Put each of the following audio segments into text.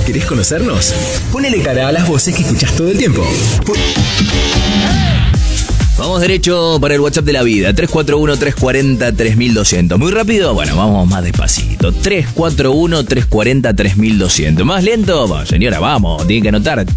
¿Querés conocernos? Ponele cara a las voces que escuchás todo el tiempo. Vamos derecho para el WhatsApp de la vida, 341-340-3200. ¿Muy rápido? Bueno, vamos más despacito. 341-340-3200. ¿Más lento? Bueno, señora, vamos, tiene que anotar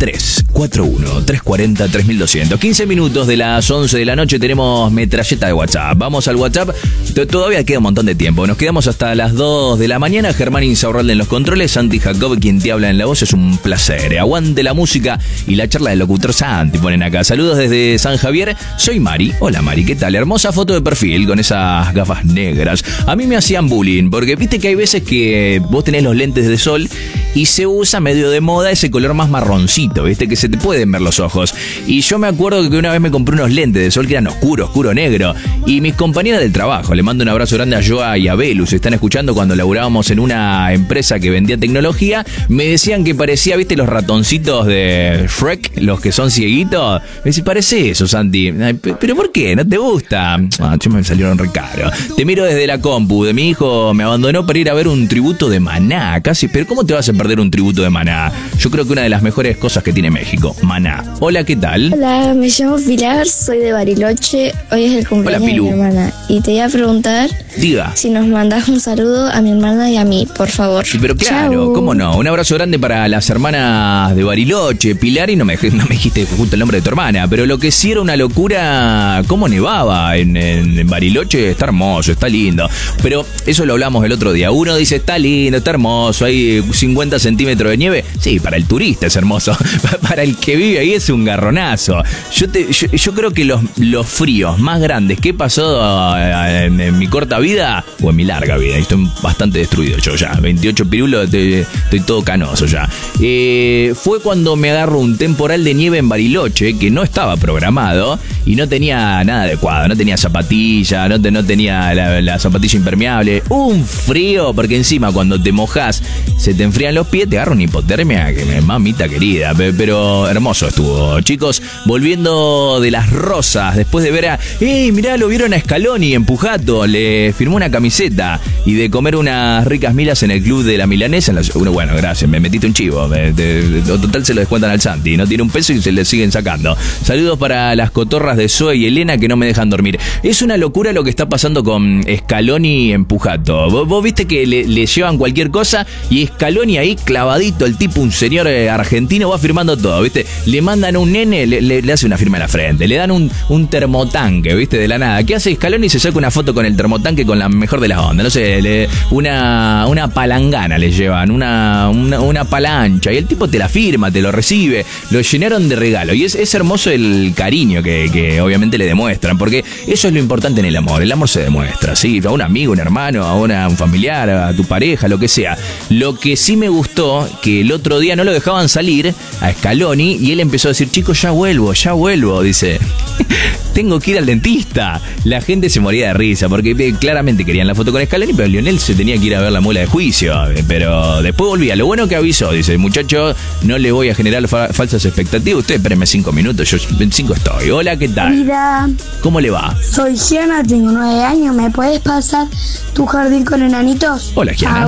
341-340-3200. 15 minutos de las 11 de la noche tenemos metralleta de WhatsApp. Vamos al WhatsApp. Todavía queda un montón de tiempo. Nos quedamos hasta las 2 de la mañana. Germán Insaurralde en los controles, Santi Jacob quien te habla en la voz. Es un placer. Aguante la música y la charla del locutor Santi. Ponen acá. Saludos desde San Javier. Soy Mari. Hola Mari, ¿qué tal? Hermosa foto de perfil con esas gafas negras. A mí me hacían bullying porque viste que hay veces que vos tenés los lentes de sol y se usa medio de moda ese color más marroncito, viste, que se te pueden ver los ojos. Y yo me acuerdo que una vez me compré unos lentes de sol que eran oscuro negro. Y mis compañeras del trabajo, le mando un abrazo grande a Joa y a Belus, están escuchando cuando laburábamos en una empresa que vendía tecnología, me decían que parecía, viste, los ratoncitos de Shrek, los que son cieguitos. Me decía, parece eso, Santi. ¿Pero por qué? ¿No te gusta? Yo me salieron re caro. Te miro desde la compu de mi hijo, me abandonó para ir a ver un tributo de Maná, casi. Pero ¿cómo te vas a perder un tributo de Maná? Yo creo que una de las mejores cosas que tiene México, Maná. Hola, ¿qué tal? Hola, me llamo Pilar, soy de Bariloche. Hoy es el cumpleaños de mi hermana. Y te iba a preguntar, diga, si nos mandás un saludo a mi hermana y a mí, por favor. Sí, pero claro, chau. ¿Cómo no? Un abrazo grande para las hermanas de Bariloche, Pilar, y no me dijiste justo el nombre de tu hermana, pero lo que sí era una locura, cómo nevaba en Bariloche. Está hermoso, está lindo, pero eso lo hablamos el otro día. Uno dice, está lindo, está hermoso, hay 50 centímetros de nieve. Sí, para el turista es hermoso, para el que vive ahí es un garronazo. Yo creo que los fríos más grandes que he pasado en mi corta vida, o en mi larga vida, y estoy bastante destruido yo ya, 28 pirulos, estoy todo canoso ya, fue cuando me agarró un temporal de nieve en Bariloche que no estaba programado y no tenía nada adecuado, no tenía zapatilla, no tenía la zapatilla impermeable, un frío, porque encima cuando te mojás se te enfrían los pies, te agarra una hipotermia que mamita querida, pero hermoso estuvo. Chicos, volviendo de las Rosas, después de ver mirá, lo vieron a Scaloni en Pujato, le firmó una camiseta, y de comer unas ricas milas en el club de la Milanesa. Bueno, gracias, me metiste un chivo, total se lo descuentan al Santi, no tiene un peso y se le siguen sacando. Saludos para las cotorras de Zoe y Elena que no me dejan dormir. Es una locura lo que está pasando con Scaloni en Pujato. Vos viste que le llevan cualquier cosa y Scaloni ahí clavadito, el tipo, un señor argentino, va firmando todo, viste. Le mandan un nene, le hace una firma en la frente, le dan un termotanque, viste, de la nada. ¿Qué hace Scaloni? Se saca una foto con el termotanque con la mejor de las ondas, no sé, una palangana le llevan, una palancha, y el tipo te la firma, te lo recibe, lo llenaron de regalo, y es hermoso el cariño que obviamente le demuestran, porque eso es lo importante en el amor se demuestra, ¿sí? A un amigo, un hermano, a un familiar, a tu pareja, lo que sea. Lo que sí me gustó, que el otro día no lo dejaban salir a Scaloni, y él empezó a decir, chicos, ya vuelvo, dice, tengo que ir al dentista. La gente se moría de risa, porque claramente querían la foto con Scaloni, pero Lionel se tenía que ir a ver la muela de juicio, pero después volvía. Lo bueno que avisó, dice, muchacho, no le voy a generar falsas expectativas, usted espéreme 5 minutos, yo en 5 estoy. Hola, ¿qué tal? Mira, ¿cómo le va? Soy Giana, tengo 9 años, ¿me puedes pasar tu jardín con enanitos? Hola, Giana.